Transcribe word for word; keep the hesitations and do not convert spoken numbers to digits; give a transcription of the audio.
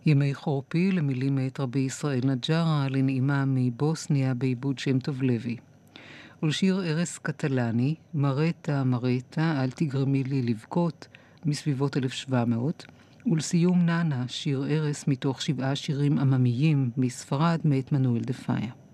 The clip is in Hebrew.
ימי חורפי למילים מאת רבי ישראל נג'רה לנעימה מבוסניה בעיבוד שם טוב לוי. ולשיר ארס קטלני, מרתה מרתה אל תגרמי לי לבכות, מסביבות אלף שבע מאות. ולסיום נאנה, שיר ארס מתוך שבעה שירים עממיים מספרד מאת מנואל דפאיה.